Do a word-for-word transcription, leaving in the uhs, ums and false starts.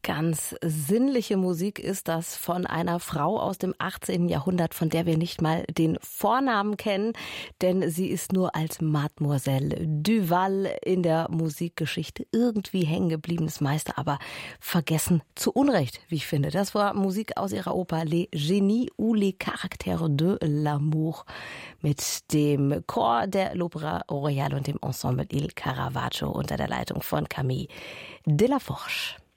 Ganz sinnliche Musik ist das von einer Frau aus dem achtzehnten Jahrhundert, von der wir nicht mal den Vornamen kennen, denn sie ist nur als Mademoiselle Duval in der Musikgeschichte irgendwie hängen geblieben, das meiste aber vergessen, zu Unrecht, wie ich finde. Das war Musik aus ihrer Oper Les Génies ou les Caractères de l'amour mit dem Chor der l'Opéra Royal und dem Ensemble Il Caravaggio unter der Leitung von Camille Delaforge.